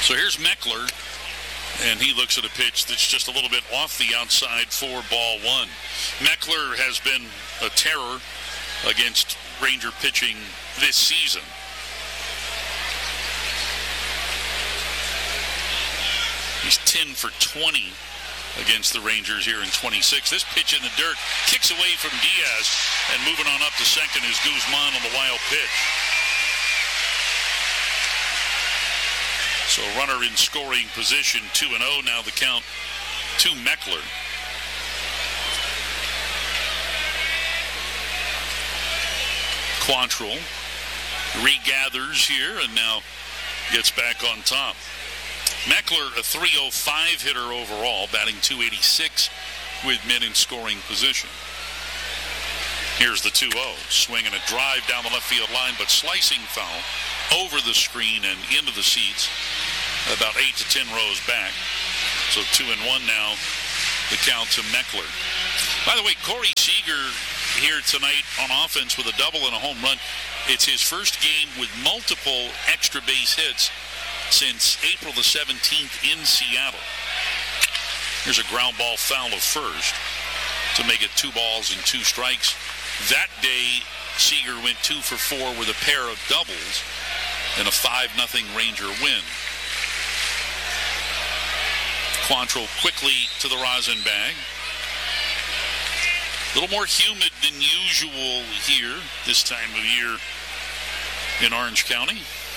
So here's Meckler, and he looks at a pitch that's just a little bit off the outside for ball one. Meckler has been a terror against Ranger pitching this season. He's 10 for 20 against the Rangers here in 26. This pitch in the dirt kicks away from Diaz, and moving on up to second is Guzman on the wild pitch. So runner in scoring position, 2-0 now the count to Meckler. Quantrill regathers here and now gets back on top. Meckler, a .305 hitter overall, batting .286 with men in scoring position. Here's the 2-0. Swing and a drive down the left field line, but slicing foul over the screen and into the seats about 8 to 10 rows back. So 2-1 now, the count to Meckler. By the way, Corey Seager here tonight on offense with a double and a home run. It's his first game with multiple extra base hits since April the 17th in Seattle. Here's a ground ball foul of first to make it 2 balls and 2 strikes. That day, Seager went 2 for 4 with a pair of doubles and a 5-0 Ranger win. Quantrill quickly to the rosin bag. A little more humid than usual here this time of year in Orange County.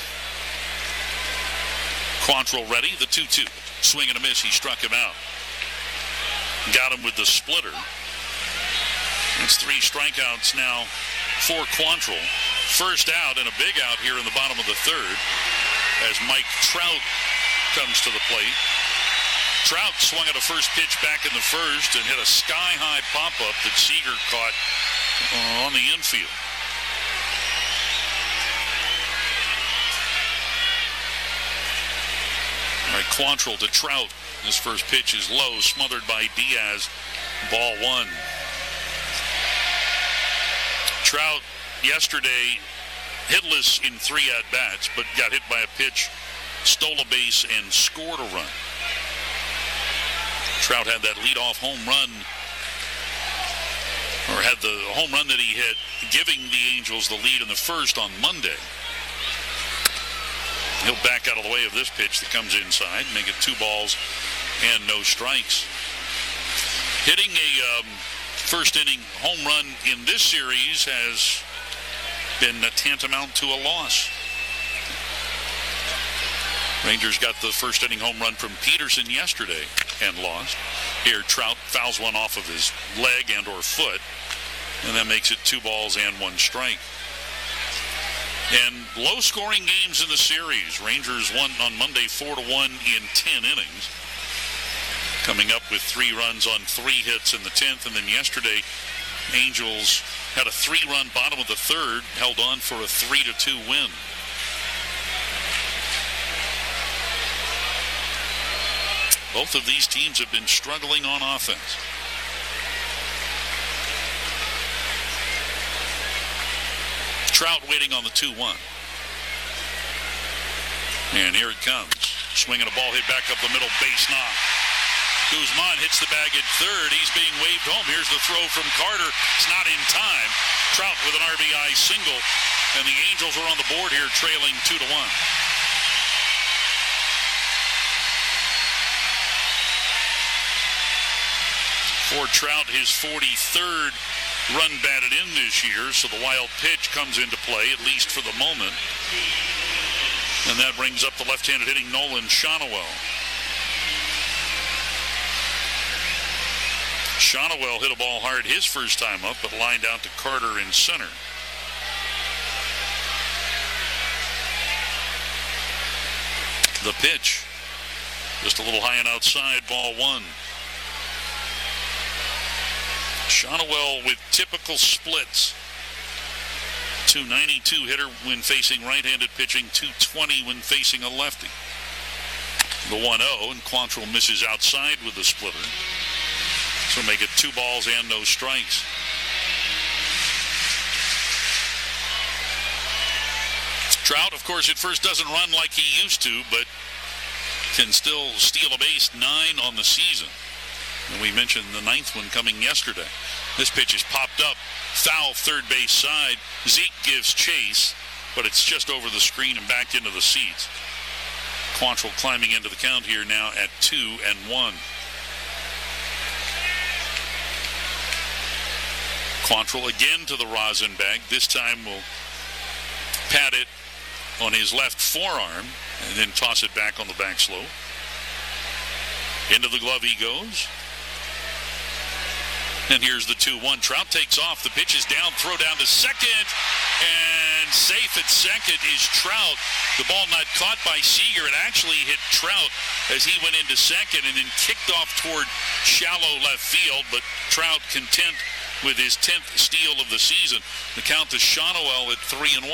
Quantrill ready, the 2-2. Swing and a miss, he struck him out. Got him with the splitter. It's 3 strikeouts now for Quantrill. First out and a big out here in the bottom of the third as Mike Trout comes to the plate. Trout swung at a first pitch back in the first and hit a sky-high pop-up that Seager caught on the infield. All right, Quantrill to Trout. His first pitch is low, smothered by Diaz. Ball 1. Trout yesterday hitless in 3 at-bats, but got hit by a pitch, stole a base, and scored a run. Trout had that leadoff home run, or had the home run that he hit, giving the Angels the lead in the first on Monday. He'll back out of the way of this pitch that comes inside, make it 2 balls and no strikes. Hitting a first inning home run in this series has been tantamount to a loss. Rangers got the first inning home run from Peterson yesterday and lost. Here Trout fouls one off of his leg and or foot, and that makes it 2 balls and 1 strike. And low-scoring games in the series. Rangers won on Monday 4-1 in 10 innings, coming up with 3 runs on 3 hits in the 10th. And then yesterday, Angels had a 3-run bottom of the third, held on for a 3-2 win. Both of these teams have been struggling on offense. Trout waiting on the 2-1. And here it comes. Swinging a ball hit back up the middle, base knock. Guzman hits the bag at third. He's being waved home. Here's the throw from Carter. It's not in time. Trout with an RBI single. And the Angels are on the board here, trailing 2-1. For Trout, his 43rd run batted in this year, so the wild pitch comes into play, at least for the moment. And that brings up the left-handed hitting Nolan Shonowell. Shonowell hit a ball hard his first time up, but lined out to Carter in center. The pitch, just a little high and outside, ball 1. Shonowell with typical splits. 292 hitter when facing right-handed pitching, 220 when facing a lefty. The 1-0, and Quantrill misses outside with the splitter. So make it 2 balls and no strikes. Trout, of course, at first doesn't run like he used to, but can still steal a base, 9 on the season. And we mentioned the 9th one coming yesterday. This pitch is popped up, foul third base side. Zeke gives chase, but it's just over the screen and back into the seats. Quantrill climbing into the count here now at 2-1. Quantrill again to the rosin bag. This time will pat it on his left forearm and then toss it back on the back slope. Into the glove he goes. And here's the 2-1. Trout takes off. The pitch is down. Throw down to second. And safe at second is Trout. The ball not caught by Seager. It actually hit Trout as he went into second and then kicked off toward shallow left field. But Trout content with his 10th steal of the season. The count to Shawnuel at 3-1.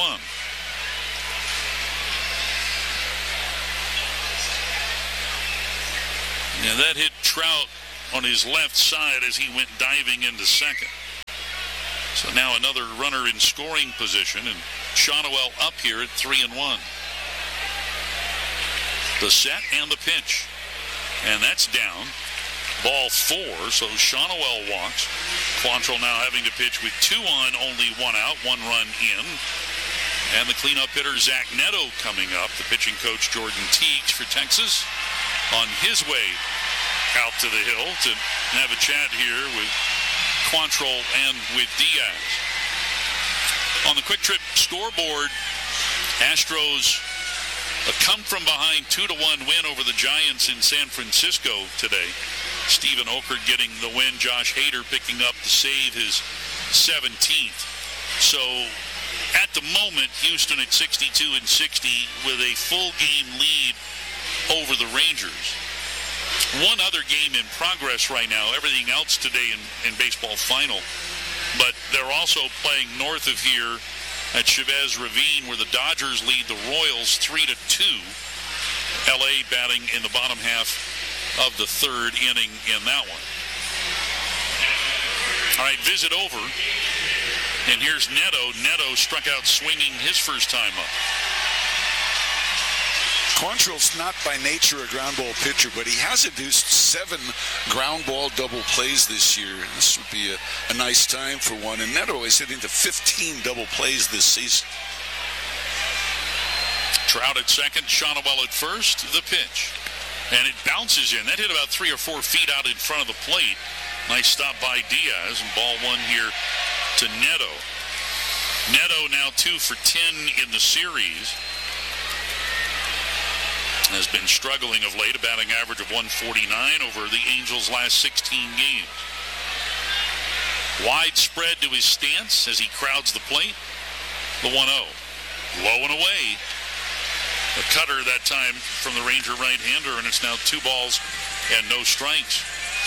Now that hit Trout on his left side as he went diving into second. So now another runner in scoring position, and Shawnuel up here at 3-1. The set and the pitch. And that's down. Ball 4, so Shawnuel walks. Quantrill now having to pitch with 2 on, only 1 out, 1 run in. And the cleanup hitter, Zach Neto, coming up. The pitching coach, Jordan Teagues, for Texas, on his way out to the hill to have a chat here with Quantrill and with Diaz. On the Quick Trip scoreboard, Astros a come-from-behind 2-1 win over the Giants in San Francisco today. Stephen Okert getting the win. Josh Hader picking up to save his 17th. So at the moment, Houston at 62-60 with a full game lead over the Rangers. One other game in progress right now. Everything else today in baseball final. But they're also playing north of here at Chavez Ravine, where the Dodgers lead the Royals 3-2. LA batting in the bottom half of the third inning in that one. All right, visit over. And here's Neto. Neto struck out swinging his first time up. Quantrill's not by nature a ground ball pitcher, but he has induced 7 ground ball double plays this year. This would be a nice time for one. And Neto is hitting to 15 double plays this season. Trout at second, Shawnuel at first. The pitch. And it bounces in. That hit about 3 or 4 feet out in front of the plate. Nice stop by Diaz. And ball 1 here to Neto. Neto now 2 for 10 in the series. Has been struggling of late, a batting average of 149 over the Angels' last 16 games. Wide spread to his stance as he crowds the plate. The 1-0. Low and away. A cutter that time from the Ranger right-hander, and it's now 2 balls and no strikes.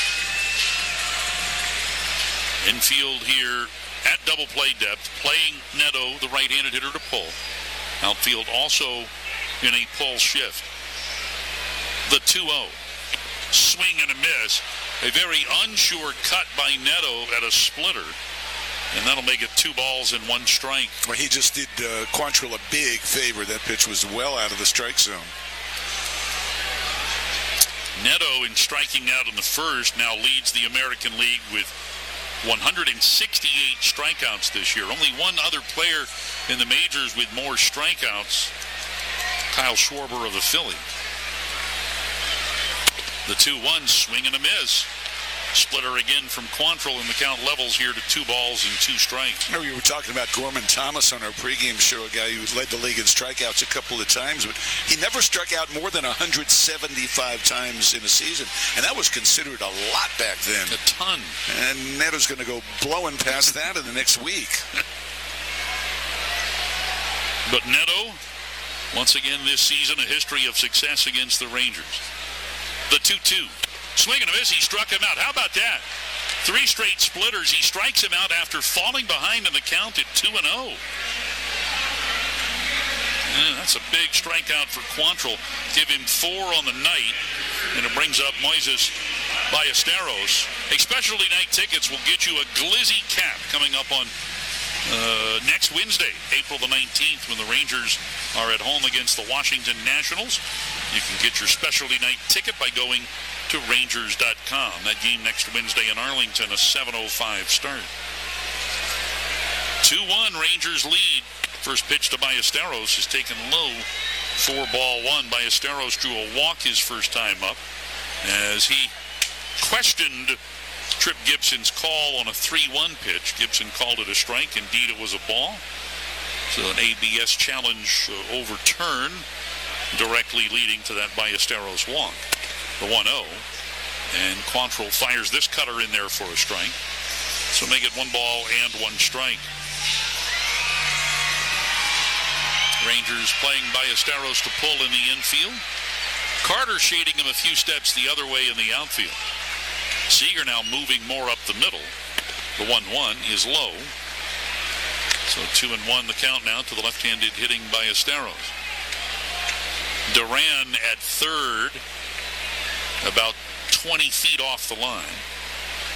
Infield here at double play depth, playing Neto, the right-handed hitter, to pull. Outfield also in a pull shift. The 2-0. Swing and a miss. A very unsure cut by Neto at a splitter. And that'll make it 2 balls and 1 strike. Well, he just did Quantrill a big favor. That pitch was well out of the strike zone. Neto, in striking out in the first, now leads the American League with 168 strikeouts this year. Only one other player in the majors with more strikeouts, Kyle Schwarber of the Phillies. The 2-1, swing and a miss. Splitter again from Quantrill, and the count levels here to 2 balls and 2 strikes. We were talking about Gorman Thomas on our pregame show, a guy who led the league in strikeouts a couple of times, but he never struck out more than 175 times in a season, and that was considered a lot back then. A ton. And Neto's going to go blowing past that in the next week. But Neto, once again this season, a history of success against the Rangers. The 2-2. Swing and a miss. He struck him out. How about that? 3 straight splitters. He strikes him out after falling behind in the count at 2-0. Yeah, that's a big strikeout for Quantrill. Give him 4 on the night, and it brings up Moises Ballesteros. A specialty night tickets will get you a glizzy cap coming up on next Wednesday, April the 19th, when the Rangers are at home against the Washington Nationals. You can get your specialty night ticket by going to Rangers.com. That game next Wednesday in Arlington, a 7:05 start. 2-1, Rangers lead. First pitch to Ballesteros is taken low. 4-1. Ballesteros drew a walk his first time up as he questioned Trip Gibson's call on a 3-1 pitch. Gibson called it a strike. Indeed, it was a ball. So an ABS challenge overturned, directly leading to that Ballesteros walk. The 1-0. And Quantrill fires this cutter in there for a strike. So make it 1-1 strike. Rangers playing Ballesteros to pull in the infield. Carter shading him a few steps the other way in the outfield. Seager now moving more up the middle. The 1-1 is low. So 2-1 the count now to the left-handed hitting Ballesteros. Duran at third, about 20 feet off the line.